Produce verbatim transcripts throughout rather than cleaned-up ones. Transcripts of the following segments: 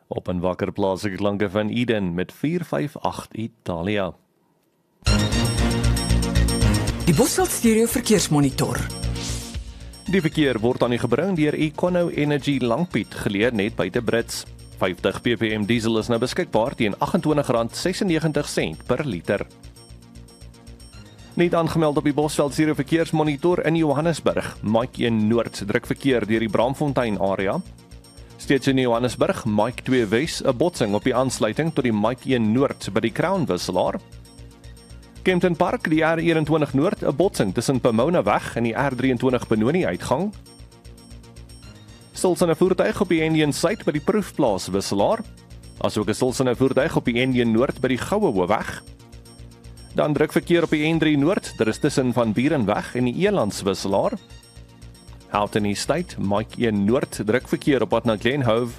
Op 'n wakker plaaslike klanke van Eden met vier vyf agt Italia. Die Bosveld Stereo Verkeersmonitor. Die verkeer word aan u gebring deur Econo Energy Langpiet, geleë net buite Brits. vyftig ppm diesel is nou beskikbaar teen agt en twintig rand sesennegentig sent per liter. Net aangemeld op die Bosveld Stereo Verkeersmonitor in Johannesburg, Mike een Noord druk verkeer deur die Braamfontein area. Steeds in Johannesburg, Mike twee Wes, 'n botsing op die aansluiting tot die Mike een Noord by die Crown wisselaar. Kempton Park, die R eenentwintig Noord, 'n botsing tussen Pomona weg en die R drieëntwintig Benoni uitgang. Stilsynne voertuig op die N een Suid by die Proefplaas wisselaar, asook 'n stilsynne voertuig op die N een Noord by die Goue Hoofweg. Dan druk verkeer op die N drie Noord, daar is tussen Van Bierenweg en die Elands wisselaar. Houghton Estate, Mike een Noord, druk verkeer op pad na Glenhove.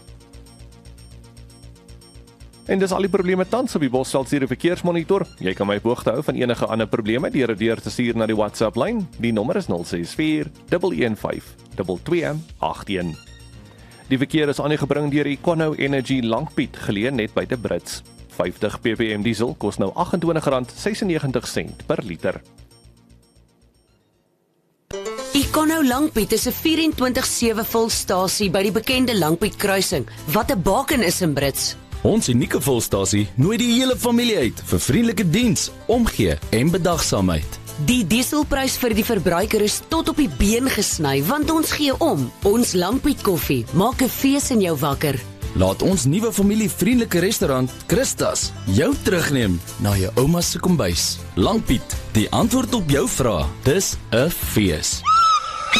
En dis al die probleme tans op die Bosveld Stereo Verkeersmonitor. Jy kan my op hoogte hou van enige ander probleme deur dit deur te stuur na die WhatsApp lyn. Die nommer is nul ses vier een een vyf twee twee agt een. Die verkeer is aan u gebring deur Econo Energy Langpiet, geleë net buite Brits. vyftig ppm diesel kos nou agt en twintig rand sesennegentig sent per liter. Econo Langpiet is 'n vyf en twintig sewe volstasie by die bekende Langpiet kruising, wat 'n baken is in Brits. Ons unieke volstasie nooi die hele familie uit vir vriendelike diens, omgee en bedagsaamheid. Die dieselprys vir die verbruiker is tot op die been gesny, want ons gee om. Ons Langpiet koffie maak 'n fees in jou wakker. Laat ons nuwe familievriendelike restaurant Christas jou terugneem na jou ouma se kombuis. Langpiet, die antwoord op jou vrae. Dis 'n fees.